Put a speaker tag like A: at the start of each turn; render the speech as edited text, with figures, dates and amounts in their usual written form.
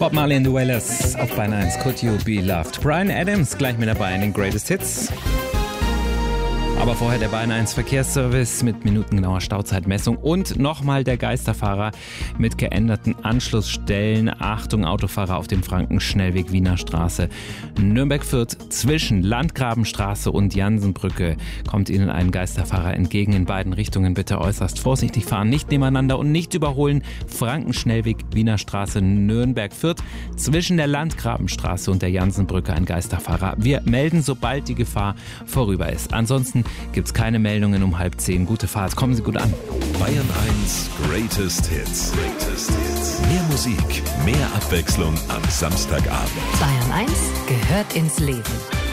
A: Bob Marley and the Wailers auf Bayern 1. Could You Be Loved? Bryan Adams gleich mit dabei in den Greatest Hits. Aber vorher der Bayern 1 Verkehrsservice mit minutengenauer Stauzeitmessung und nochmal der Geisterfahrer mit geänderten Anschlussstellen. Achtung, Autofahrer auf dem Frankenschnellweg Wiener Straße. Nürnberg-Fürth zwischen Landgrabenstraße und Jansenbrücke kommt Ihnen ein Geisterfahrer entgegen. In beiden Richtungen bitte äußerst vorsichtig fahren, nicht nebeneinander und nicht überholen. Frankenschnellweg Wiener Straße Nürnberg-Fürth zwischen der Landgrabenstraße und der Jansenbrücke ein Geisterfahrer. Wir melden, sobald die Gefahr vorüber ist. Ansonsten gibt's keine Meldungen um 9:30. Gute Fahrt, kommen Sie gut an.
B: Bayern 1 Greatest Hits. Mehr Musik, mehr Abwechslung am Samstagabend.
C: Bayern 1 gehört ins Leben.